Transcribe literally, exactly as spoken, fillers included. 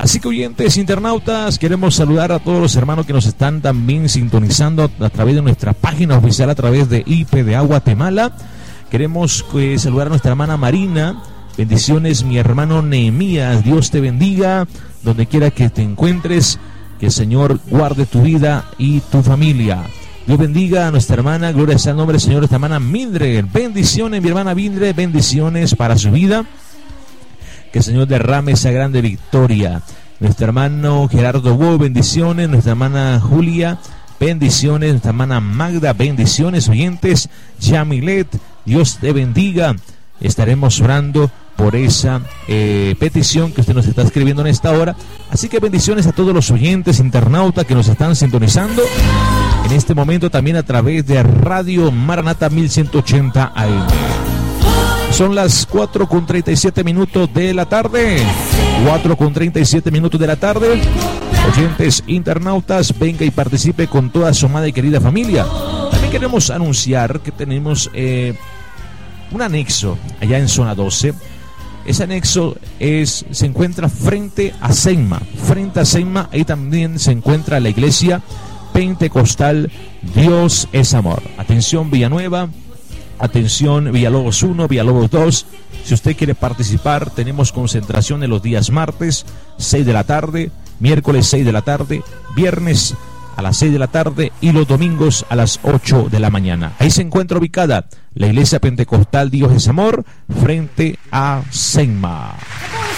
Así que, oyentes, internautas, queremos saludar a todos los hermanos que nos están también sintonizando a través de nuestra página oficial, a través de I P D A Guatemala. Queremos eh, saludar a nuestra hermana Marina. Bendiciones, mi hermano Nehemías. Dios te bendiga donde quiera que te encuentres. Que el Señor guarde tu vida y tu familia. Dios bendiga a nuestra hermana, gloria sea el nombre del Señor, nuestra hermana Mildred. Bendiciones, mi hermana Mildred, bendiciones para su vida. Que el Señor derrame esa grande victoria. Nuestro hermano Gerardo Bo, bendiciones. Nuestra hermana Julia, bendiciones. Nuestra hermana Magda, bendiciones. Oyentes, Yamilet, Dios te bendiga. Estaremos orando por esa eh, petición que usted nos está escribiendo en esta hora. Así que bendiciones a todos los oyentes, internautas que nos están sintonizando en este momento también a través de Radio Maranata mil ciento ochenta A M. Son las cuatro con treinta y siete minutos de la tarde. cuatro con treinta y siete minutos de la tarde. Oyentes, internautas, venga y participe con toda su amada y querida familia. También queremos anunciar que tenemos eh, un anexo allá en zona doce. Ese anexo es, se encuentra frente a Senma. Frente a Senma, ahí también se encuentra la iglesia pentecostal Dios es Amor. Atención Villanueva, atención Villalobos uno, Villalobos dos. Si usted quiere participar, tenemos concentración en los días martes, seis de la tarde, miércoles seis de la tarde, viernes a las seis de la tarde y los domingos a las ocho de la mañana. Ahí se encuentra ubicada la iglesia pentecostal Dios es Amor frente a Senma.